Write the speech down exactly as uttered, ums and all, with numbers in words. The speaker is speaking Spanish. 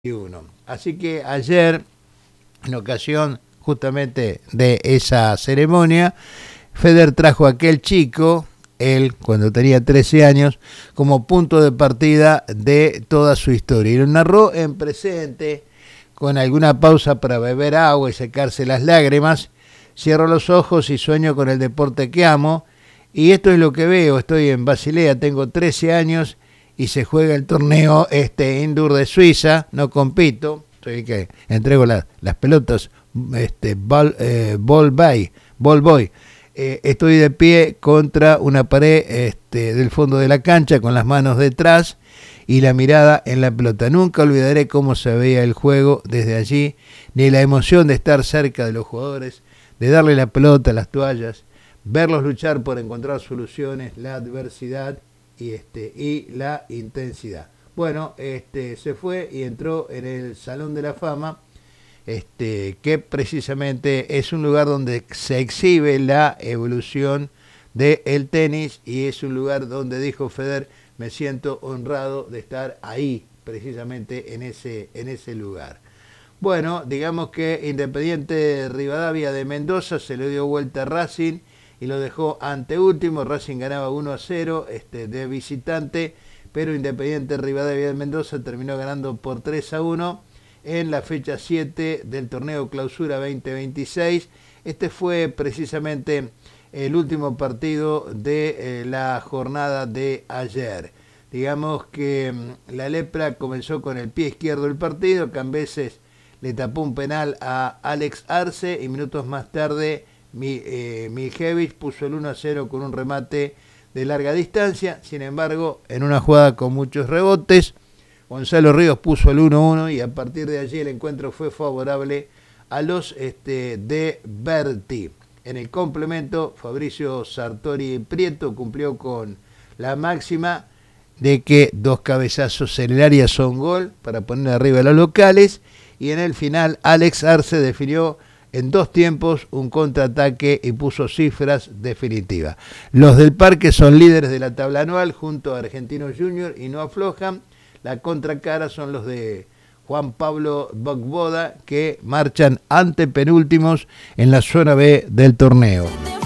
Uno. Así que ayer, en ocasión justamente de esa ceremonia, Federer trajo a aquel chico, él cuando tenía trece años, como punto de partida de toda su historia. Y lo narró en presente, con alguna pausa para beber agua y secarse las lágrimas. Cierro los ojos y sueño con el deporte que amo. Y esto es lo que veo. Estoy en Basilea, tengo trece años y se juega el torneo este Indoor de Suiza. No compito, soy que entrego la, las pelotas, este ball, eh, ball boy, ball boy. Eh, estoy de pie contra una pared este, del fondo de la cancha con las manos detrás y la mirada en la pelota. Nunca olvidaré cómo se veía el juego desde allí, ni la emoción de estar cerca de los jugadores, de darle la pelota, las toallas, verlos luchar por encontrar soluciones, la adversidad y, este, y la intensidad. Bueno, este, se fue y entró en el Salón de la Fama, este, que precisamente es un lugar donde se exhibe la evolución del tenis y es un lugar donde, dijo Federer, me siento honrado de estar ahí, precisamente en ese, en ese lugar. Bueno, digamos que Independiente Rivadavia de Mendoza se le dio vuelta a Racing y lo dejó anteúltimo. Racing ganaba uno a cero este, de visitante, pero Independiente Rivadavia de Mendoza terminó ganando por tres a uno en la fecha siete del torneo Clausura veinte veintiséis. Este fue precisamente el último partido de eh, la jornada de ayer. Digamos que mmm, la Lepra comenzó con el pie izquierdo el partido, Cambeses le tapó un penal a Alex Arce y minutos más tarde Mi, eh, Miljevich puso el uno a cero con un remate de larga distancia. Sin embargo, en una jugada con muchos rebotes, Gonzalo Ríos puso el uno a uno y a partir de allí el encuentro fue favorable a los este, de Berti. En el complemento, Fabricio Sartori Prieto cumplió con la máxima de que dos cabezazos en el área son gol para poner arriba a los locales, y en el final Alex Arce definió en dos tiempos un contraataque y puso cifras definitivas. Los del Parque son líderes de la tabla anual junto a Argentinos Junior y no aflojan. La contracara son los de Juan Pablo Bogboda, que marchan antepenúltimos en la zona B del torneo.